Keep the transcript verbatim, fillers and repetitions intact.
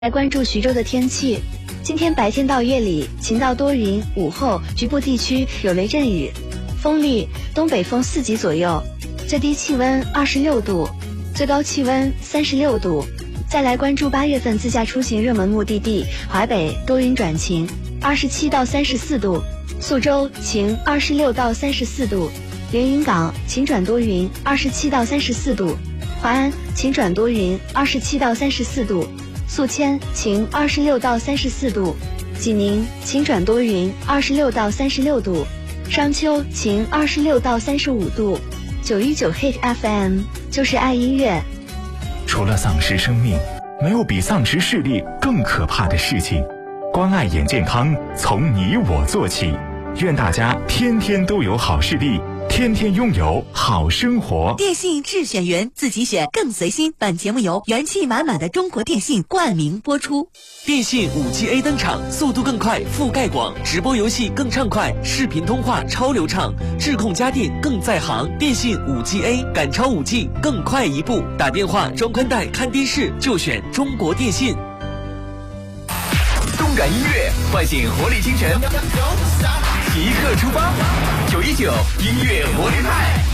来关注徐州的天气。今天白天到夜里晴到多云，午后局部地区有雷阵雨，风力东北风四级左右，最低气温二十六度，最高气温三十六度。再来关注八月份自驾出行热门目的地，淮北多云转晴，二十七到三十四度；宿州晴，二十六到三十四度；连云港晴转多云，二十七到三十四度；淮安晴转多云，二十七到三十四度；宿迁晴，二十六到三十四度；济宁晴转多云，二十六到三十六度；商丘晴，二十六到三十五度。九一九 Hit F M 就是爱音乐。 除了丧失生命，没有比丧失视力更可怕的事情。关爱眼健康，从你我做起。愿大家天天都有好视力，天天拥有好生活。 电信智选员，自己选更随心。本节目由元气满满的中国电信冠名播出。 电信 五 G A 登场，速度更快，覆盖广，直播游戏更畅快，视频通话超流畅，智控家电更在行。电信 五 G A 赶超 五 G， 更快一步。打电话、装宽带、看电视就选中国电信。 动感音乐唤醒活力清晨，即刻出发！九一九音乐活力派。